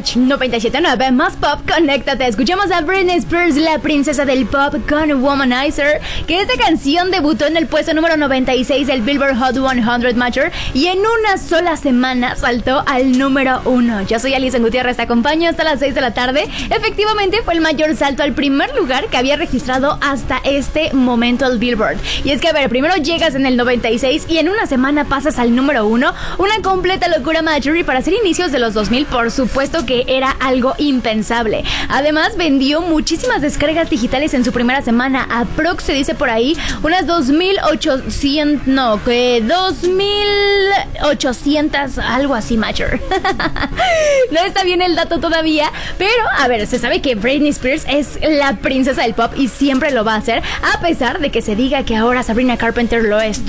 97.9 Más Pop, conéctate. Escuchamos a Britney Spears, la princesa del pop, con Womanizer, que esta canción debutó en el puesto número 96 del Billboard Hot 100 Major y en una sola semana saltó al número 1. Yo soy Alison Gutiérrez, te acompaño hasta las 6 de la tarde. Efectivamente fue el mayor salto al primer lugar que había registrado hasta este momento el Billboard. Y es que, a ver, primero llegas en el 96 y en una semana pasas al número 1. Una completa locura, Marjorie, para hacer inicios de los 2000, por supuesto que era algo impensable. Además, vendió muchísimas descargas digitales en su primera semana. Aprox, se dice por ahí, unas 2,800, algo así, Major. No está bien el dato todavía, pero, a ver, se sabe que Britney Spears es la princesa del pop y siempre lo va a hacer, a pesar de que se diga que ahora Sabrina Carpenter lo es.